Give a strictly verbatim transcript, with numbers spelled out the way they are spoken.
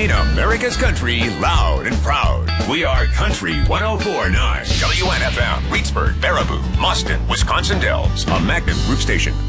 playing America's country loud and proud. We are Country one oh four point nine. W N F M, Reedsburg, Baraboo, Mustin, Wisconsin Dells. A Magnum Group station.